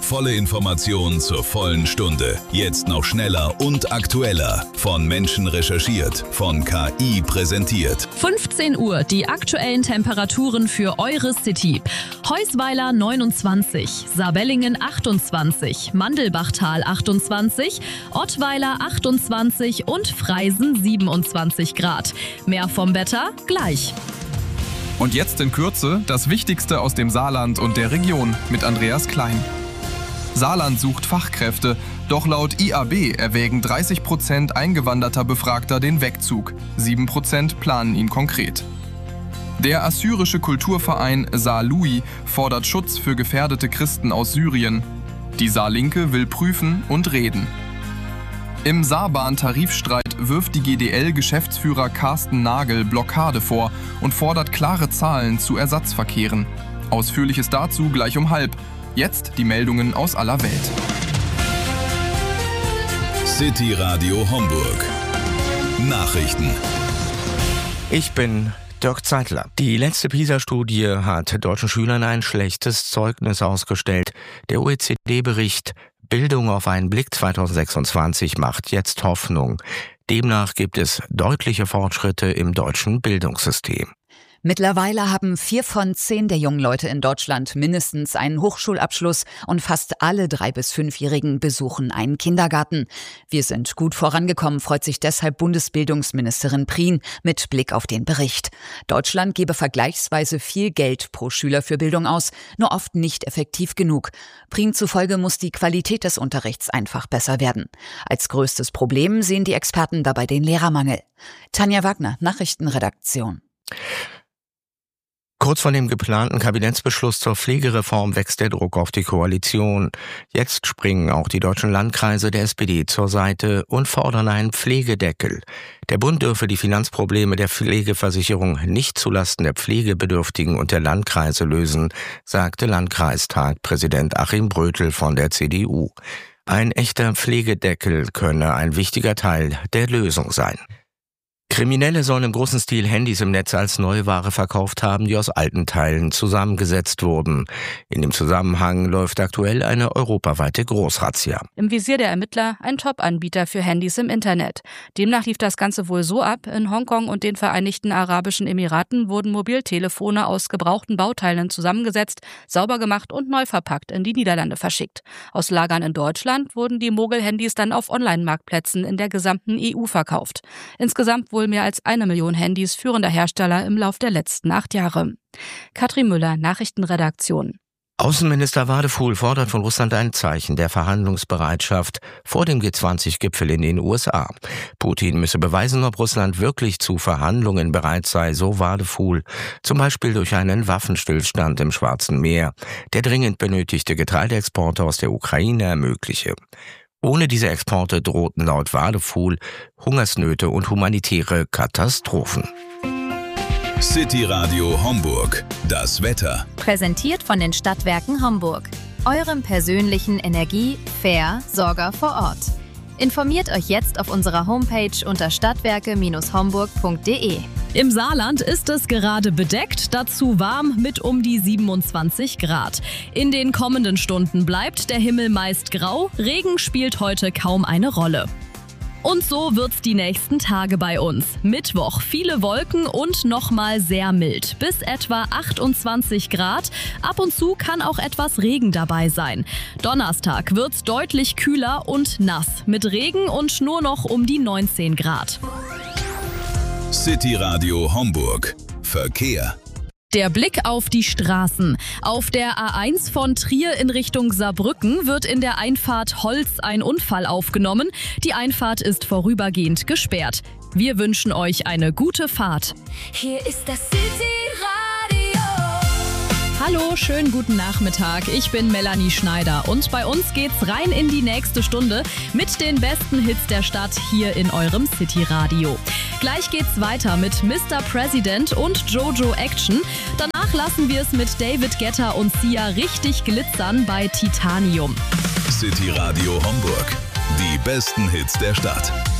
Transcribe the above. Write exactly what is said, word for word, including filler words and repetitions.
Volle Information zur vollen Stunde. Jetzt noch schneller und aktueller. Von Menschen recherchiert, von K I präsentiert. fünfzehn Uhr, die aktuellen Temperaturen für eure City. Heusweiler neunundzwanzig, Sabellingen achtundzwanzig, Mandelbachtal achtundzwanzig, Ottweiler achtundzwanzig und Freisen siebenundzwanzig Grad. Mehr vom Wetter gleich. Und jetzt in Kürze das Wichtigste aus dem Saarland und der Region mit Andreas Klein. Saarland sucht Fachkräfte, doch laut I A B erwägen dreißig Prozent eingewanderter Befragter den Wegzug. sieben Prozent planen ihn konkret. Der assyrische Kulturverein Saar-Louis fordert Schutz für gefährdete Christen aus Syrien. Die Saarlinke will prüfen und reden. Im Saarbahn-Tarifstreit wirft die G D L-Geschäftsführer Carsten Nagel Blockade vor und fordert klare Zahlen zu Ersatzverkehren. Ausführliches dazu gleich um halb. Jetzt die Meldungen aus aller Welt. City Radio Homburg. Nachrichten. Ich bin Dirk Zeitler. Die letzte PISA-Studie hat deutschen Schülern ein schlechtes Zeugnis ausgestellt. Der O E C D-Bericht Bildung auf einen Blick zweitausendsechsundzwanzig macht jetzt Hoffnung. Demnach gibt es deutliche Fortschritte im deutschen Bildungssystem. Mittlerweile haben vier von zehn der jungen Leute in Deutschland mindestens einen Hochschulabschluss und fast alle drei- bis fünfjährigen besuchen einen Kindergarten. Wir sind gut vorangekommen, freut sich deshalb Bundesbildungsministerin Prien mit Blick auf den Bericht. Deutschland gebe vergleichsweise viel Geld pro Schüler für Bildung aus, nur oft nicht effektiv genug. Prien zufolge muss die Qualität des Unterrichts einfach besser werden. Als größtes Problem sehen die Experten dabei den Lehrermangel. Tanja Wagner, Nachrichtenredaktion. Kurz vor dem geplanten Kabinettsbeschluss zur Pflegereform wächst der Druck auf die Koalition. Jetzt springen auch die deutschen Landkreise der S P D zur Seite und fordern einen Pflegedeckel. Der Bund dürfe die Finanzprobleme der Pflegeversicherung nicht zulasten der Pflegebedürftigen und der Landkreise lösen, sagte Landkreistagpräsident Achim Brötel von der C D U. Ein echter Pflegedeckel könne ein wichtiger Teil der Lösung sein. Kriminelle sollen im großen Stil Handys im Netz als Neuware verkauft haben, die aus alten Teilen zusammengesetzt wurden. In dem Zusammenhang läuft aktuell eine europaweite Großrazzia. Im Visier der Ermittler ein Top-Anbieter für Handys im Internet. Demnach lief das Ganze wohl so ab: In Hongkong und den Vereinigten Arabischen Emiraten wurden Mobiltelefone aus gebrauchten Bauteilen zusammengesetzt, sauber gemacht und neu verpackt in die Niederlande verschickt. Aus Lagern in Deutschland wurden die Mogel-Handys dann auf Online-Marktplätzen in der gesamten E U verkauft. Insgesamt wohl mehr als eine Million Handys führender Hersteller im Lauf der letzten acht Jahre. Katrin Müller, Nachrichtenredaktion. Außenminister Wadefuhl fordert von Russland ein Zeichen der Verhandlungsbereitschaft vor dem G zwanzig Gipfel in den U S A. Putin müsse beweisen, ob Russland wirklich zu Verhandlungen bereit sei, so Wadefuhl. Zum Beispiel durch einen Waffenstillstand im Schwarzen Meer, der dringend benötigte Getreideexporte aus der Ukraine ermögliche. Ohne diese Exporte drohten laut Wadefuhl Hungersnöte und humanitäre Katastrophen. City Radio Homburg. Das Wetter. Präsentiert von den Stadtwerken Homburg. Eurem persönlichen Energie-, Versorger vor Ort. Informiert euch jetzt auf unserer Homepage unter stadtwerke Bindestrich homburg punkt de. Im Saarland ist es gerade bedeckt, dazu warm mit um die siebenundzwanzig Grad. In den kommenden Stunden bleibt der Himmel meist grau, Regen spielt heute kaum eine Rolle. Und so wird's die nächsten Tage bei uns. Mittwoch viele Wolken und nochmal sehr mild, bis etwa achtundzwanzig Grad. Ab und zu kann auch etwas Regen dabei sein. Donnerstag wird's deutlich kühler und nass, mit Regen und nur noch um die neunzehn Grad. City Radio Homburg. Verkehr. Der Blick auf die Straßen. Auf der A eins von Trier in Richtung Saarbrücken wird in der Einfahrt Holz ein Unfall aufgenommen. Die Einfahrt ist vorübergehend gesperrt. Wir wünschen euch eine gute Fahrt. Hier ist das City Radio. Hallo, schönen guten Nachmittag. Ich bin Melanie Schneider und bei uns geht's rein in die nächste Stunde mit den besten Hits der Stadt hier in eurem City Radio. Gleich geht's weiter mit Mister President und Jojo Action. Danach lassen wir es mit David Guetta und Sia richtig glitzern bei Titanium. City Radio Homburg. Die besten Hits der Stadt.